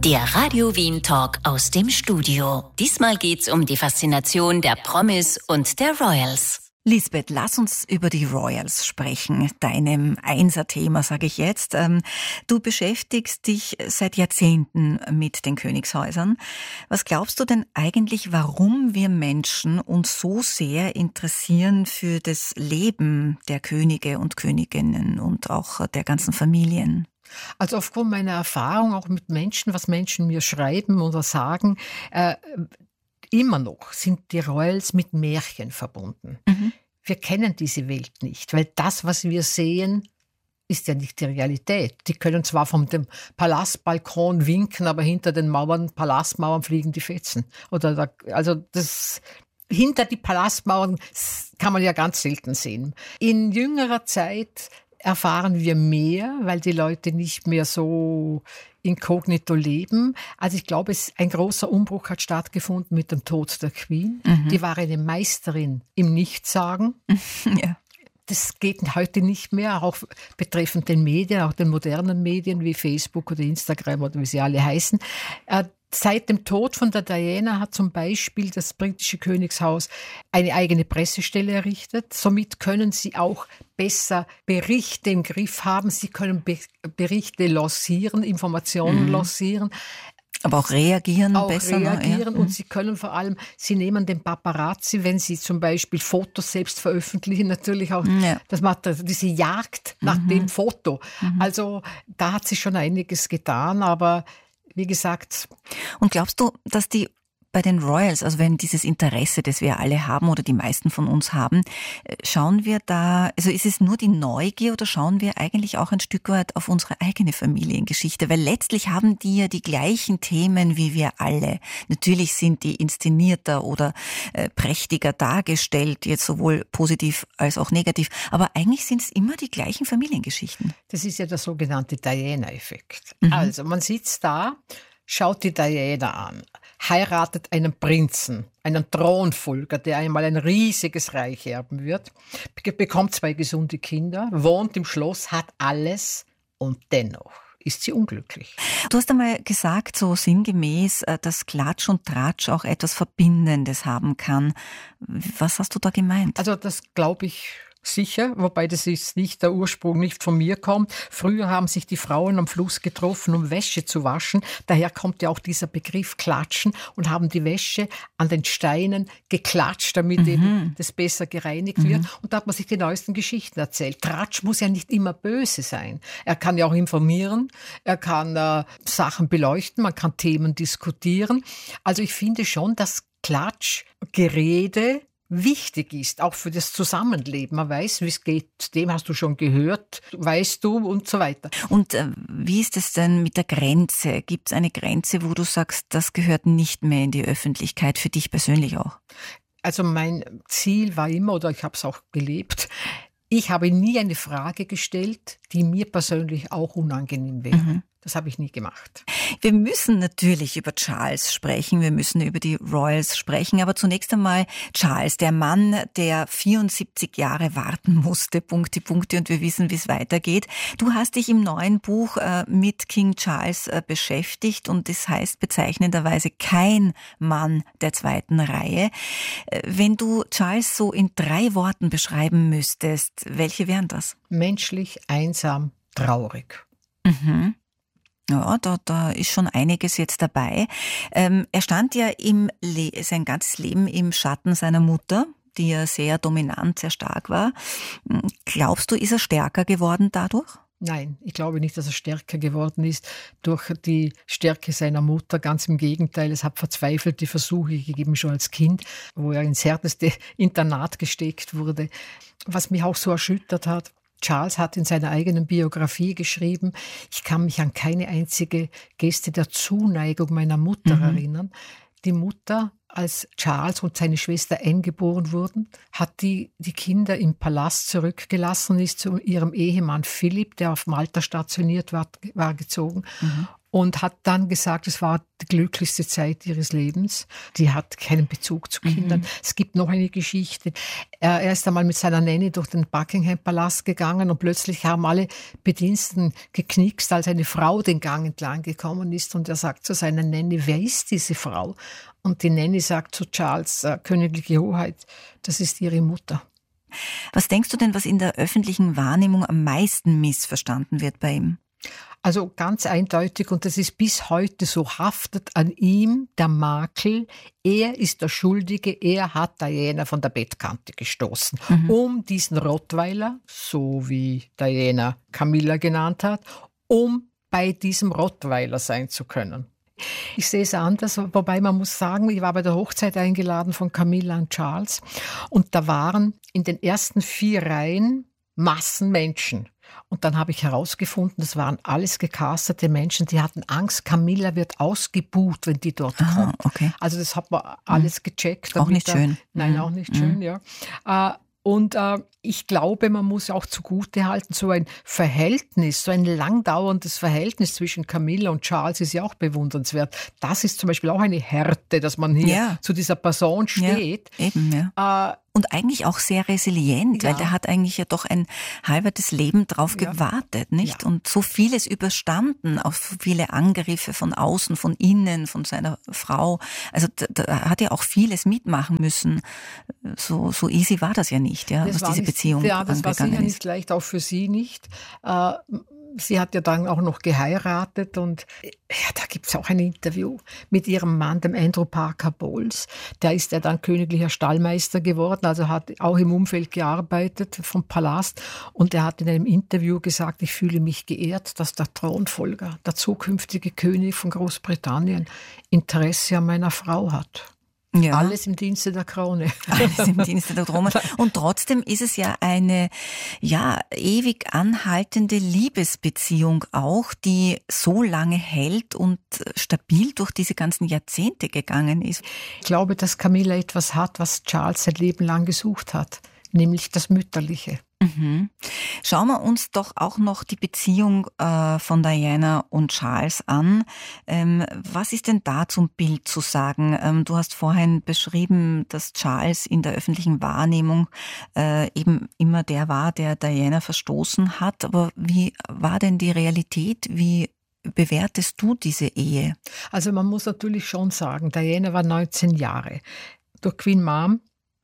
Der Radio Wien Talk aus dem Studio. Diesmal geht's um die Faszination der Promis und der Royals. Lisbeth, lass uns über die Royals sprechen, deinem Einser-Thema, sage ich jetzt. Du beschäftigst dich seit Jahrzehnten mit den Königshäusern. Was glaubst du denn eigentlich, warum wir Menschen uns so sehr interessieren für das Leben der Könige und Königinnen und auch der ganzen Familien? Also aufgrund meiner Erfahrung auch mit Menschen, was Menschen mir schreiben oder sagen, immer noch sind die Royals mit Märchen verbunden. Wir kennen diese Welt nicht, weil das, was wir sehen, ist ja nicht die Realität. Die können zwar von dem Palastbalkon winken, aber hinter den Mauern, Palastmauern fliegen die Fetzen. Hinter die Palastmauern kann man ja ganz selten sehen. In jüngerer Zeit erfahren wir mehr, weil die Leute nicht mehr so inkognito leben. Also ich glaube, ein großer Umbruch hat stattgefunden mit dem Tod der Queen. Die war eine Meisterin im Nichtsagen. Ja. Das geht heute nicht mehr, auch betreffend den Medien, auch den modernen Medien wie Facebook oder Instagram oder wie sie alle heißen. Seit dem Tod von der Diana hat zum Beispiel das britische Königshaus eine eigene Pressestelle errichtet. Somit können sie auch besser Berichte im Griff haben. Sie können Berichte lancieren, Informationen lancieren. Aber auch reagieren besser. Reagieren, und sie können vor allem, sie nehmen den Paparazzi, wenn sie zum Beispiel Fotos selbst veröffentlichen, natürlich auch diese Jagd nach dem Foto. Also da hat sich schon einiges getan, aber wie gesagt. Und glaubst du, dass die bei den Royals, also wenn dieses Interesse, das wir alle haben oder die meisten von uns haben, schauen wir da, also ist es nur die Neugier oder schauen wir eigentlich auch ein Stück weit auf unsere eigene Familiengeschichte? Weil letztlich haben die ja die gleichen Themen wie wir alle. Natürlich sind die inszenierter oder prächtiger dargestellt, jetzt sowohl positiv als auch negativ. Aber eigentlich sind es immer die gleichen Familiengeschichten. Das ist ja der sogenannte Diana-Effekt. Also man sitzt da, schaut die Diana an, heiratet einen Prinzen, einen Thronfolger, der einmal ein riesiges Reich erben wird, bekommt 2 gesunde Kinder, wohnt im Schloss, hat alles und dennoch ist sie unglücklich. Du hast einmal gesagt, so sinngemäß, dass Klatsch und Tratsch auch etwas Verbindendes haben kann. Was hast du da gemeint? Also das glaube ich sicher, wobei das ist nicht der Ursprung, nicht von mir kommt. Früher haben sich die Frauen am Fluss getroffen, um Wäsche zu waschen. Daher kommt ja auch dieser Begriff Klatschen und haben die Wäsche an den Steinen geklatscht, damit eben das besser gereinigt wird. Und da hat man sich die neuesten Geschichten erzählt. Tratsch muss ja nicht immer böse sein. Er kann ja auch informieren, er kann Sachen beleuchten, man kann Themen diskutieren. Also ich finde schon, dass Klatsch, Gerede wichtig ist, auch für das Zusammenleben. Man weiß, wie es geht, dem hast du schon gehört, weißt du und so weiter. Und wie ist es denn mit der Grenze? Gibt es eine Grenze, wo du sagst, das gehört nicht mehr in die Öffentlichkeit, für dich persönlich auch? Also mein Ziel war immer, oder ich habe es auch gelebt, ich habe nie eine Frage gestellt, die mir persönlich auch unangenehm wäre. Das habe ich nie gemacht. Wir müssen natürlich über Charles sprechen, wir müssen über die Royals sprechen, aber zunächst einmal Charles, der Mann, der 74 Jahre warten musste, Punkte, und wir wissen, wie es weitergeht. Du hast dich im neuen Buch mit King Charles beschäftigt und das heißt bezeichnenderweise kein Mann der zweiten Reihe. Wenn du Charles so in 3 Worten beschreiben müsstest, welche wären das? Menschlich, einsam, traurig. Ja, da ist schon einiges jetzt dabei. Er stand ja sein ganzes Leben im Schatten seiner Mutter, die ja sehr dominant, sehr stark war. Glaubst du, ist er stärker geworden dadurch? Nein, ich glaube nicht, dass er stärker geworden ist durch die Stärke seiner Mutter. Ganz im Gegenteil, es hat verzweifelte Versuche gegeben, schon als Kind, wo er ins härteste Internat gesteckt wurde. Was mich auch so erschüttert hat, Charles hat in seiner eigenen Biografie geschrieben, ich kann mich an keine einzige Geste der Zuneigung meiner Mutter erinnern. Die Mutter, als Charles und seine Schwester Anne geboren wurden, hat die Kinder im Palast zurückgelassen, ist zu ihrem Ehemann Philipp, der auf Malta stationiert war gezogen. und hat dann gesagt, es war die glücklichste Zeit ihres Lebens. Die hat keinen Bezug zu Kindern. Es gibt noch eine Geschichte. Er ist einmal mit seiner Nanny durch den Buckingham-Palast gegangen und plötzlich haben alle Bediensteten geknickst, als eine Frau den Gang entlang gekommen ist, und er sagt zu seiner Nanny, wer ist diese Frau? Und die Nanny sagt zu Charles, königliche Hoheit, das ist ihre Mutter. Was denkst du denn, was in der öffentlichen Wahrnehmung am meisten missverstanden wird bei ihm? Also ganz eindeutig, und das ist bis heute so, haftet an ihm der Makel, er ist der Schuldige, er hat Diana von der Bettkante gestoßen, um diesen Rottweiler, so wie Diana Camilla genannt hat, um bei diesem Rottweiler sein zu können. Ich sehe es anders, wobei man muss sagen, ich war bei der Hochzeit eingeladen von Camilla und Charles, und da waren in den ersten 4 Reihen Massen Menschen. Und dann habe ich herausgefunden, das waren alles gecastete Menschen, die hatten Angst, Camilla wird ausgebuht, wenn die dort kommt. Okay. Also das hat man alles gecheckt. Auch nicht schön. Nein, auch nicht schön, ja. Und ich glaube, man muss auch zugutehalten, so ein Verhältnis, so ein langdauerndes Verhältnis zwischen Camilla und Charles ist ja auch bewundernswert. Das ist zum Beispiel auch eine Härte, dass man hier zu dieser Person steht. Ja, eben, ja. Und eigentlich auch sehr resilient, weil der hat eigentlich ja doch ein halbes Leben drauf gewartet, nicht? Ja. Und so vieles überstanden, auch viele Angriffe von außen, von innen, von seiner Frau. Also da hat er auch vieles mitmachen müssen. So easy war das ja nicht, ja, was diese Beziehung angegangen ist. Ja, das war sicher nicht ist. leicht, auch für sie nicht. Sie hat ja dann auch noch geheiratet, und da gibt es auch ein Interview mit ihrem Mann, dem Andrew Parker Bowles. Der ist ja dann königlicher Stallmeister geworden, also hat auch im Umfeld gearbeitet vom Palast, und er hat in einem Interview gesagt, ich fühle mich geehrt, dass der Thronfolger, der zukünftige König von Großbritannien, Interesse an meiner Frau hat. Ja. Alles im Dienste der Krone. Alles im Dienste der Krone. Und trotzdem ist es ja eine ewig anhaltende Liebesbeziehung auch, die so lange hält und stabil durch diese ganzen Jahrzehnte gegangen ist. Ich glaube, dass Camilla etwas hat, was Charles sein Leben lang gesucht hat, nämlich das Mütterliche. Schauen wir uns doch auch noch die Beziehung von Diana und Charles an. Was ist denn da zum Bild zu sagen? Du hast vorhin beschrieben, dass Charles in der öffentlichen Wahrnehmung eben immer der war, der Diana verstoßen hat. Aber wie war denn die Realität? Wie bewertest du diese Ehe? Also man muss natürlich schon sagen, Diana war 19 Jahre. Durch Queen Mom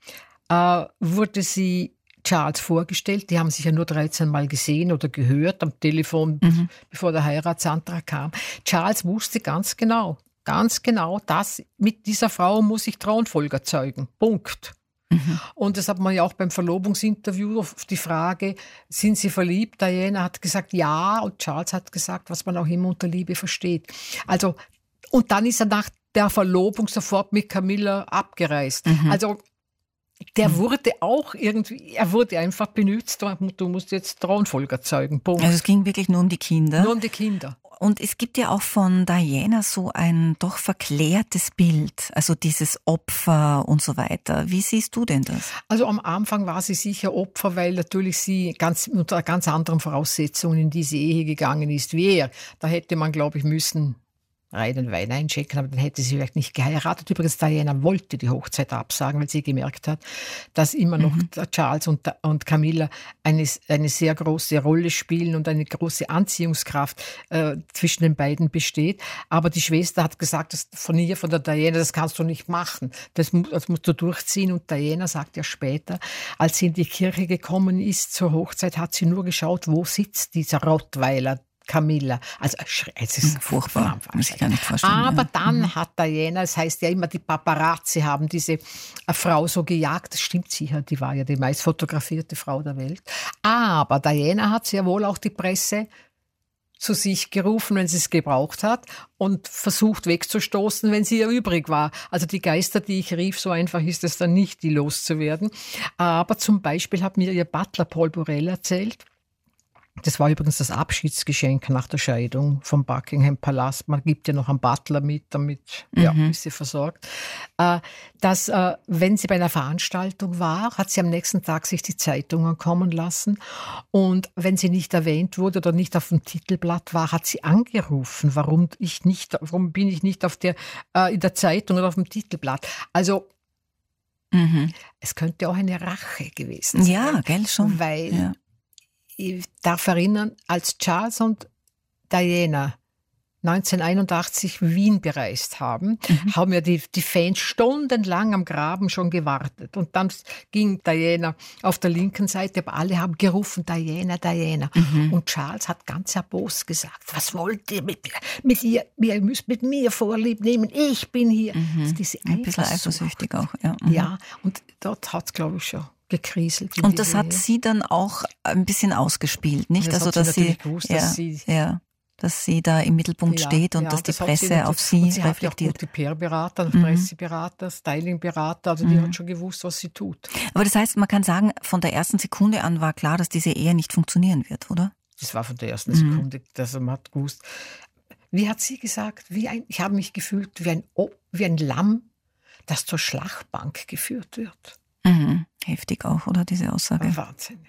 wurde sie Charles vorgestellt. Die haben sich ja nur 13 Mal gesehen oder gehört am Telefon, bevor der Heiratsantrag kam. Charles wusste ganz genau, dass mit dieser Frau muss ich Thronfolger zeugen. Punkt. Und das hat man ja auch beim Verlobungsinterview auf die Frage, sind Sie verliebt? Diana hat gesagt, ja, und Charles hat gesagt, was man auch immer unter Liebe versteht. Also, und dann ist er nach der Verlobung sofort mit Camilla abgereist. Also, der wurde auch irgendwie, er wurde einfach benutzt, du musst jetzt Thronfolger zeugen. Punkt. Also es ging wirklich nur um die Kinder. Nur um die Kinder. Und es gibt ja auch von Diana so ein doch verklärtes Bild, also dieses Opfer und so weiter. Wie siehst du denn das? Also am Anfang war sie sicher Opfer, weil natürlich sie unter ganz anderen Voraussetzungen in diese Ehe gegangen ist wie er. Da hätte man, glaube ich, müssen reinen Wein einchecken, aber dann hätte sie vielleicht nicht geheiratet. Übrigens, Diana wollte die Hochzeit absagen, weil sie gemerkt hat, dass immer noch Charles und Camilla eine sehr große Rolle spielen und eine große Anziehungskraft zwischen den beiden besteht. Aber die Schwester hat gesagt, von der Diana, das kannst du nicht machen. Das musst du durchziehen. Und Diana sagt ja später, als sie in die Kirche gekommen ist zur Hochzeit, hat sie nur geschaut, wo sitzt dieser Rottweiler, Camilla. Also es ist furchtbar, muss ich gar nicht vorstellen. Aber dann hat Diana, es heißt ja immer, die Paparazzi haben diese Frau so gejagt. Das stimmt sicher, die war ja die meist fotografierte Frau der Welt. Aber Diana hat sehr wohl auch die Presse zu sich gerufen, wenn sie es gebraucht hat, und versucht wegzustoßen, wenn sie ihr übrig war. Also die Geister, die ich rief, so einfach ist es dann nicht, die loszuwerden. Aber zum Beispiel hat mir ihr Butler Paul Burrell erzählt, Das war übrigens das Abschiedsgeschenk nach der Scheidung vom Buckingham Palast. Man gibt ja noch einen Butler mit, damit ist sie versorgt. Dass, wenn sie bei einer Veranstaltung war, hat sie am nächsten Tag sich die Zeitungen kommen lassen. Und wenn sie nicht erwähnt wurde oder nicht auf dem Titelblatt war, hat sie angerufen, warum bin ich nicht in der Zeitung oder auf dem Titelblatt. Also es könnte auch eine Rache gewesen sein. Ja, gell, schon. Weil ich darf erinnern, als Charles und Diana 1981 Wien bereist haben, haben ja die Fans stundenlang am Graben schon gewartet. Und dann ging Diana auf der linken Seite, aber alle haben gerufen, Diana, Diana. Und Charles hat ganz erbost gesagt, was wollt ihr mit ihr? Ihr müsst mit mir Vorlieb nehmen, ich bin hier. Also diese ein bisschen eifersüchtig auch. Ja, und dort hat es, glaube ich, schon gekriselt. Und das hat sie dann auch ein bisschen ausgespielt, nicht? Das also, hat dass sie natürlich gewusst, dass sie da im Mittelpunkt steht und dass die Presse auf sie und sie reflektiert. Hat ja auch gute PR-Berater, Presseberater, Styling-Berater, also die hat schon gewusst, was sie tut. Aber das heißt, man kann sagen, von der ersten Sekunde an war klar, dass diese Ehe nicht funktionieren wird, oder? Das war von der ersten Sekunde, dass man hat gewusst. Wie hat sie gesagt? Ich habe mich gefühlt wie ein Lamm, das zur Schlachtbank geführt wird. Heftig auch, oder, diese Aussage? Wahnsinn.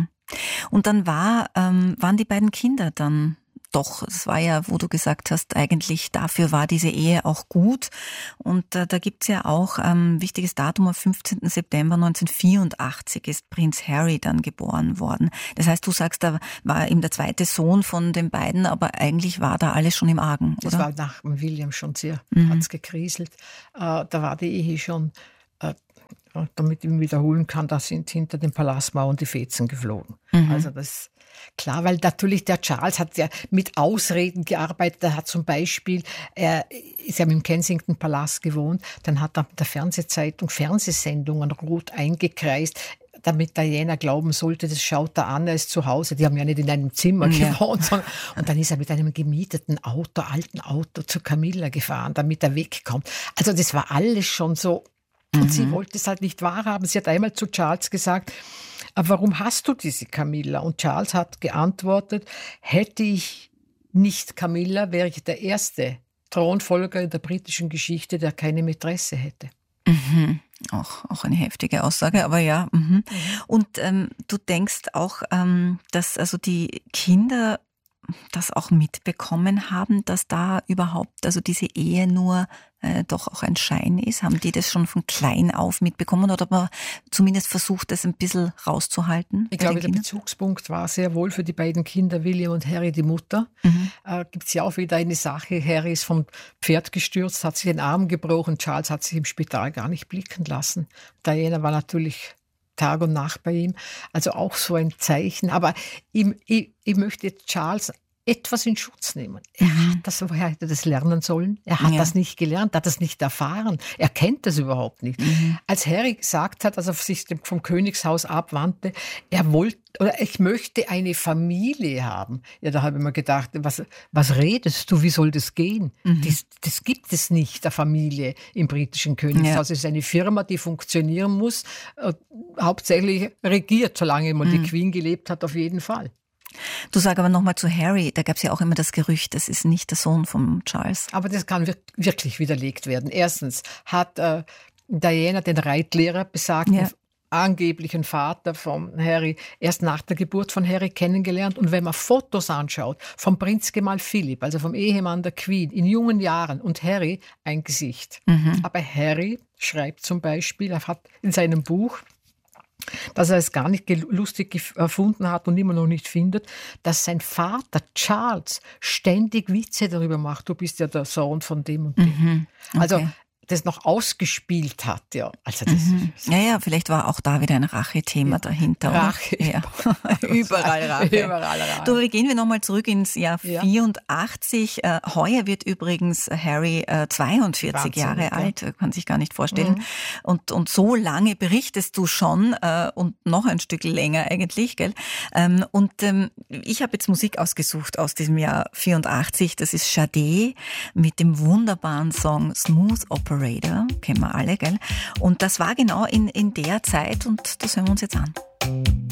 Und dann waren die beiden Kinder dann doch, es war ja, wo du gesagt hast, eigentlich dafür war diese Ehe auch gut. Und da gibt's ja auch ein wichtiges Datum, am 15. September 1984 ist Prinz Harry dann geboren worden. Das heißt, du sagst, da war eben der zweite Sohn von den beiden, aber eigentlich war da alles schon im Argen, oder? Das war nach dem William schon sehr, hat's gekriselt. Da war die Ehe schon, damit ich mich wiederholen kann, da sind hinter den Palastmauern die Fetzen geflogen. Also das klar, weil natürlich der Charles hat ja mit Ausreden gearbeitet. Er hat zum Beispiel, er ist ja im Kensington Palast gewohnt, dann hat er mit der Fernsehzeitung Fernsehsendungen rot eingekreist, damit Diana glauben sollte, das schaut er an, er ist zu Hause. Die haben ja nicht in einem Zimmer gewohnt. Und dann ist er mit einem gemieteten alten Auto zu Camilla gefahren, damit er wegkommt. Also das war alles schon so. Und sie wollte es halt nicht wahrhaben. Sie hat einmal zu Charles gesagt, aber warum hast du diese Camilla? Und Charles hat geantwortet, hätte ich nicht Camilla, wäre ich der erste Thronfolger in der britischen Geschichte, der keine Mätresse hätte. Auch eine heftige Aussage, aber ja. Und du denkst auch, dass also die Kinder das auch mitbekommen haben, dass da überhaupt, also diese Ehe nur doch auch ein Schein ist? Haben die das schon von klein auf mitbekommen oder man zumindest versucht, das ein bisschen rauszuhalten? Ich glaube, der Bezugspunkt war sehr wohl für die beiden Kinder, William und Harry, die Mutter. Gibt es ja auch wieder eine Sache, Harry ist vom Pferd gestürzt, hat sich den Arm gebrochen, Charles hat sich im Spital gar nicht blicken lassen. Diana war natürlich Tag und Nacht bei ihm, also auch so ein Zeichen. Aber ich möchte Charles etwas in Schutz nehmen. Woher hätte er das lernen sollen? Er hat das nicht gelernt, hat das nicht erfahren. Er kennt das überhaupt nicht. Als Harry gesagt hat, als er sich vom Königshaus abwandte, ich möchte eine Familie haben. Ja, da habe ich mir gedacht, was redest du? Wie soll das gehen? Das gibt es nicht, eine Familie im britischen Königshaus. Es ist eine Firma, die funktionieren muss, hauptsächlich regiert, solange immer die Queen gelebt hat, auf jeden Fall. Du sag aber nochmal zu Harry, da gab es ja auch immer das Gerücht, das ist nicht der Sohn von Charles. Aber das kann wirklich widerlegt werden. Erstens hat Diana den Reitlehrer, besagten angeblichen Vater von Harry, erst nach der Geburt von Harry kennengelernt. Und wenn man Fotos anschaut vom Prinzgemahl Philipp, also vom Ehemann der Queen, in jungen Jahren und Harry, ein Gesicht. Aber Harry schreibt zum Beispiel, er hat in seinem Buch, dass er es gar nicht lustig erfunden hat und immer noch nicht findet, dass sein Vater Charles ständig Witze darüber macht, du bist ja der Sohn von dem und dem. Okay. Also das noch ausgespielt hat. Ja, also das ja, vielleicht war auch da wieder ein Rachethema dahinter. Rache. Ja. Überall Rache. Überall Rache. Du, gehen wir nochmal zurück ins Jahr 84. Heuer wird übrigens Harry 42 Wahnsinn, Jahre alt, kann sich gar nicht vorstellen. Und so lange berichtest du schon und noch ein Stück länger eigentlich, gell? Ich habe jetzt Musik ausgesucht aus diesem Jahr 84. Das ist Sade mit dem wunderbaren Song Smooth Operator, kennen wir alle, gell? Und das war genau in der Zeit und das hören wir uns jetzt an.